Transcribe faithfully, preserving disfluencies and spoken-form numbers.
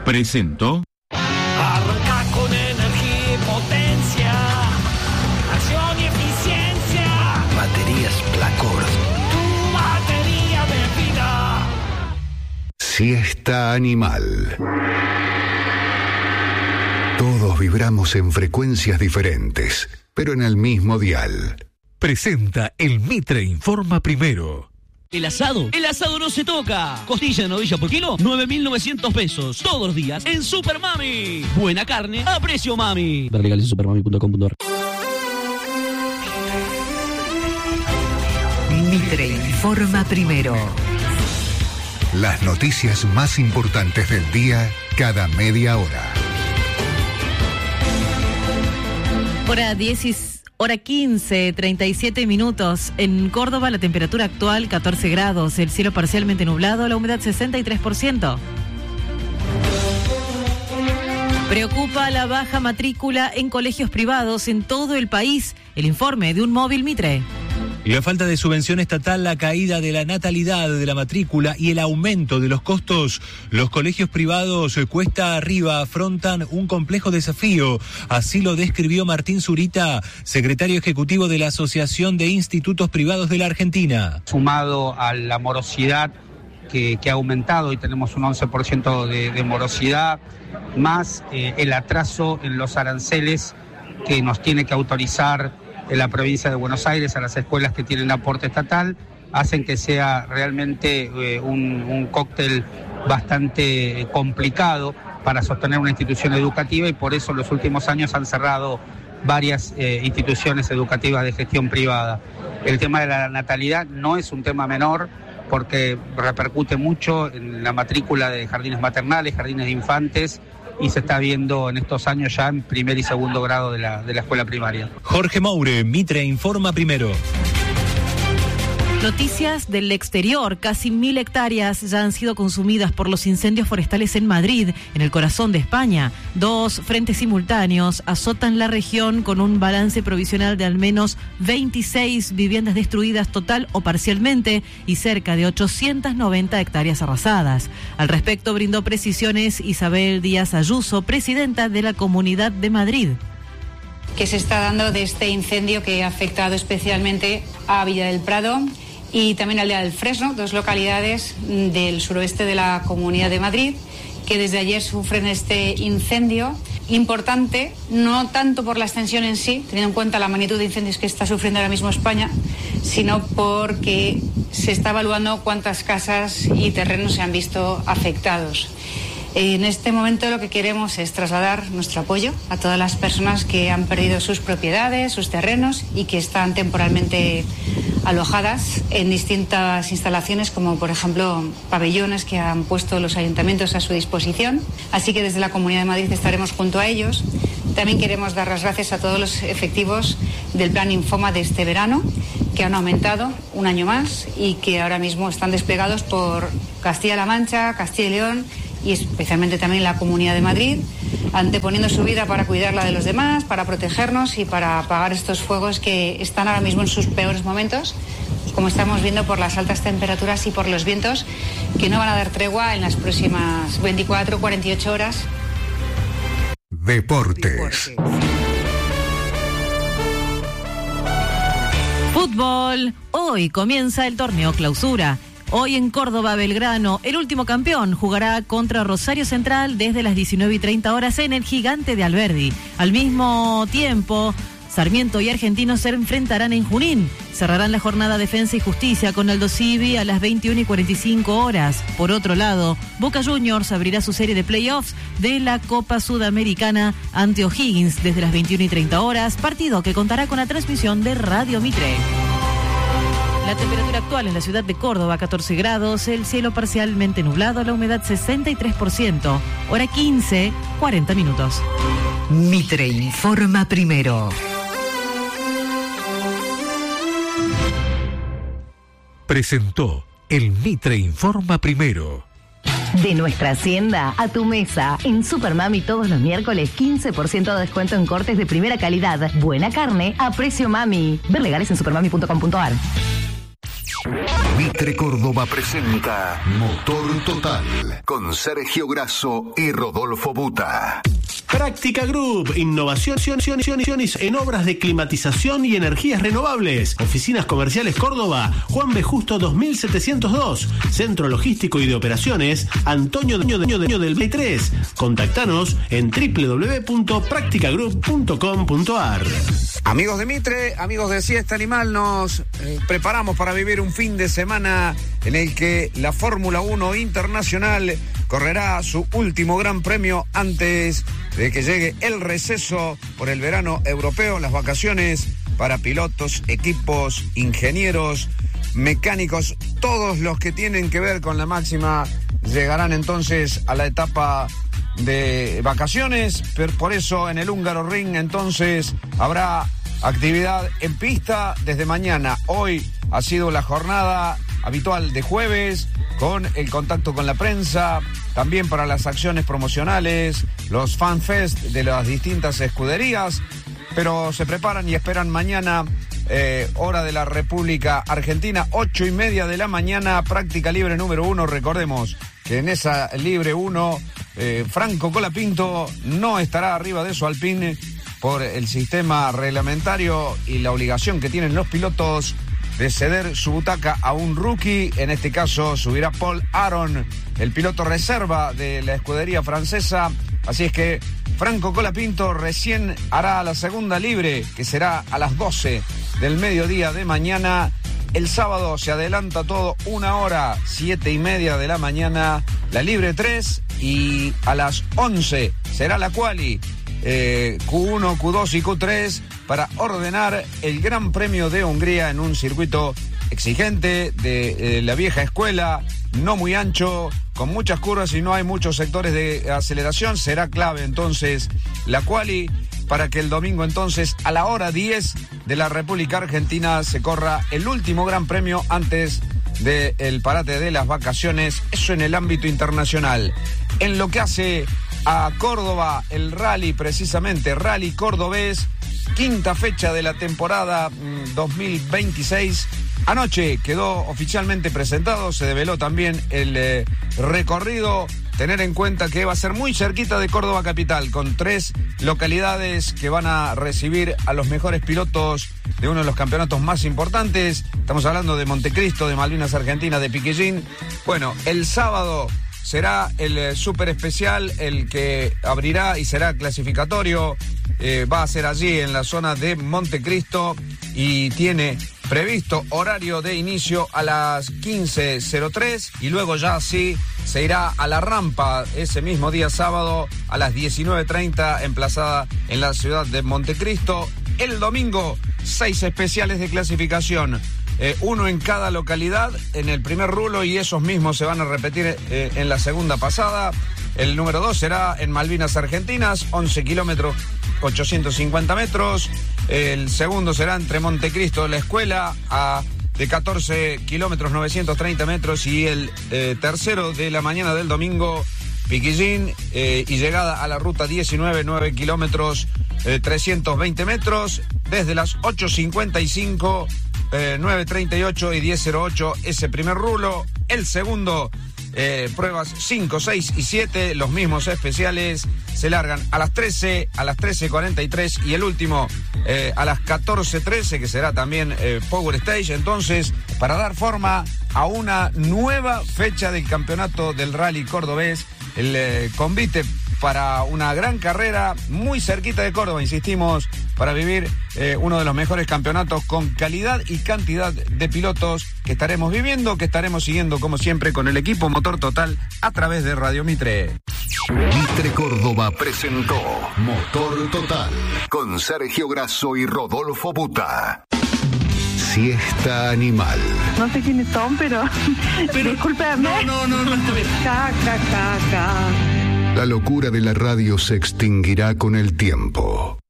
presentó. Arranca con energía y potencia, acción y eficiencia. Baterías Placor. Tu batería de vida. Siesta animal. Todos vibramos en frecuencias diferentes, pero en el mismo dial. Presenta el Mitre Informa Primero. El asado, el asado no se toca. Costilla de novilla por kilo, nueve mil novecientos pesos. Todos los días en Super Mami. Buena carne a precio mami. Ver legales en supermami punto com punto a r. Mitre Informa Primero. Las noticias más importantes del día cada media hora. Hora diez, hora quince, treinta y siete minutos. En Córdoba la temperatura actual catorce grados, el cielo parcialmente nublado, la humedad sesenta y tres por ciento. Preocupa la baja matrícula en colegios privados en todo el país. El informe de un móvil Mitre. La falta de subvención estatal, la caída de la natalidad de la matrícula y el aumento de los costos. Los colegios privados cuesta arriba afrontan un complejo desafío. Así lo describió Martín Zurita, secretario ejecutivo de la Asociación de Institutos Privados de la Argentina. Sumado a la morosidad que, que ha aumentado, y tenemos un once por ciento de, de morosidad, más eh, el atraso en los aranceles que nos tiene que autorizar en la provincia de Buenos Aires a las escuelas que tienen aporte estatal, hacen que sea realmente eh, un, un cóctel bastante complicado para sostener una institución educativa, y por eso en los últimos años han cerrado varias eh, instituciones educativas de gestión privada. El tema de la natalidad no es un tema menor, porque repercute mucho en la matrícula de jardines maternales, jardines de infantes, y se está viendo en estos años ya en primer y segundo grado de la, de la escuela primaria. Jorge Moure, Mitre Informa Primero. Noticias del exterior. Casi mil hectáreas ya han sido consumidas por los incendios forestales en Madrid, en el corazón de España. Dos frentes simultáneos azotan la región con un balance provisional de al menos veintiséis viviendas destruidas total o parcialmente y cerca de ochocientas noventa hectáreas arrasadas. Al respecto brindó precisiones Isabel Díaz Ayuso, presidenta de la Comunidad de Madrid. Que se está dando de este incendio que ha afectado especialmente a Villa del Prado y también a Aldea del Fresno, dos localidades del suroeste de la Comunidad de Madrid, que desde ayer sufren este incendio importante, no tanto por la extensión en sí, teniendo en cuenta la magnitud de incendios que está sufriendo ahora mismo España, sino porque se está evaluando cuántas casas y terrenos se han visto afectados. En este momento lo que queremos es trasladar nuestro apoyo a todas las personas que han perdido sus propiedades, sus terrenos y que están temporalmente alojadas en distintas instalaciones, como por ejemplo pabellones que han puesto los ayuntamientos a su disposición. Así que desde la Comunidad de Madrid estaremos junto a ellos. También queremos dar las gracias a todos los efectivos del Plan Infoma de este verano, que han aumentado un año más y que ahora mismo están desplegados por Castilla-La Mancha, Castilla y León y especialmente también la Comunidad de Madrid, anteponiendo su vida para cuidar la de los demás, para protegernos y para apagar estos fuegos que están ahora mismo en sus peores momentos, como estamos viendo por las altas temperaturas y por los vientos que no van a dar tregua en las próximas veinticuatro a cuarenta y ocho horas. Deportes. Fútbol. Hoy comienza el torneo Clausura. Hoy en Córdoba, Belgrano, el último campeón, jugará contra Rosario Central desde las diecinueve y treinta horas en el Gigante de Alberdi. Al mismo tiempo, Sarmiento y Argentinos se enfrentarán en Junín. Cerrarán la jornada Defensa y Justicia con Aldo Civi a las veintiuna y cuarenta y cinco horas. Por otro lado, Boca Juniors abrirá su serie de playoffs de la Copa Sudamericana ante O'Higgins desde las veintiuna y treinta horas, partido que contará con la transmisión de Radio Mitre. La temperatura actual en la ciudad de Córdoba, catorce grados, el cielo parcialmente nublado, la humedad sesenta y tres por ciento. Hora quince, cuarenta minutos. Mitre Informa Primero. Presentó el Mitre Informa Primero. De nuestra hacienda a tu mesa. En Supermami todos los miércoles quince por ciento de descuento en cortes de primera calidad. Buena carne a precio mami. Ver legales en supermami punto com punto a r. Mitre Córdoba presenta Motor Total con Sergio Grasso y Rodolfo Buta. Práctica Group, innovación en obras de climatización y energías renovables. Oficinas Comerciales Córdoba, Juan B. Justo dos mil setecientos dos. Centro Logístico y de Operaciones, Antonio Deño Deño del veintitrés. Contactanos en doble u doble u doble u punto práctica group punto com punto a r. Amigos de Mitre, amigos de Siesta Animal, nos eh, preparamos para vivir un fin de semana en el que la Fórmula uno Internacional correrá su último gran premio antes de que llegue el receso por el verano europeo, las vacaciones para pilotos, equipos, ingenieros, mecánicos, todos los que tienen que ver con la máxima llegarán entonces a la etapa de vacaciones. Por eso en el Húngaro Ring entonces habrá actividad en pista desde mañana. Hoy ha sido la jornada habitual de jueves con el contacto con la prensa, también para las acciones promocionales, los fanfest de las distintas escuderías, pero se preparan y esperan mañana, eh, hora de la República Argentina, ocho y media de la mañana, práctica libre número uno. Recordemos que en esa libre uno, eh, Franco Colapinto no estará arriba de su Alpine por el sistema reglamentario y la obligación que tienen los pilotos de ceder su butaca a un rookie. En este caso subirá Paul Aron, el piloto reserva de la escudería francesa. Así es que Franco Colapinto recién hará la segunda libre, que será a las doce del mediodía de mañana. El sábado se adelanta todo una hora, siete y media de la mañana, la libre tres, y a las once será la quali, eh, Q uno, Q dos y Q tres, para ordenar el Gran Premio de Hungría en un circuito exigente de eh, la vieja escuela, no muy ancho, con muchas curvas y no hay muchos sectores de aceleración. Será clave entonces la quali para que el domingo entonces a la hora diez de la República Argentina se corra el último Gran Premio antes del parate de las vacaciones. Eso en el ámbito internacional. En lo que hace a Córdoba, el rally precisamente, rally cordobés, quinta fecha de la temporada dos mil veintiséis. Anoche quedó oficialmente presentado, se develó también el eh, recorrido. Tener en cuenta que va a ser muy cerquita de Córdoba capital, con tres localidades que van a recibir a los mejores pilotos de uno de los campeonatos más importantes. Estamos hablando de Montecristo, de Malvinas Argentina, de Piquillín. Bueno, el sábado será el eh, súper especial, el que abrirá y será clasificatorio. Eh, va a ser allí en la zona de Montecristo y tiene previsto horario de inicio a las quince cero tres y luego ya sí se irá a la rampa ese mismo día sábado a las diecinueve treinta, emplazada en la ciudad de Montecristo. El domingo, seis especiales de clasificación, eh, uno en cada localidad en el primer rulo, y esos mismos se van a repetir eh, en la segunda pasada. El número dos será en Malvinas Argentinas, once kilómetros, ochocientos cincuenta metros. El segundo será entre Montecristo, la escuela, a de catorce kilómetros, novecientos treinta metros. Y el eh, tercero de la mañana del domingo, Piquillín, eh, y llegada a la ruta diecinueve, nueve kilómetros, eh, trescientos veinte metros. Desde las ocho cincuenta y cinco, eh, nueve treinta y ocho y diez cero ocho, ese primer rulo. El segundo, Eh, pruebas cinco, seis y siete, los mismos especiales, se largan a las trece, a las trece cuarenta y tres, y el último eh, a las catorce trece, que será también eh, Power Stage. Entonces, para dar forma a una nueva fecha del campeonato del rally cordobés, el eh, convite para una gran carrera muy cerquita de Córdoba, insistimos, para vivir eh, uno de los mejores campeonatos con calidad y cantidad de pilotos que estaremos viviendo, que estaremos siguiendo como siempre con el equipo Motor Total a través de Radio Mitre. Mitre Córdoba presentó Motor Total con Sergio Grasso y Rodolfo Buta. Siesta Animal. No sé quiénes son, pero, pero discúlpame. No, no, no, no está bien. Ca, ca, ca, ca. La locura de la radio se extinguirá con el tiempo.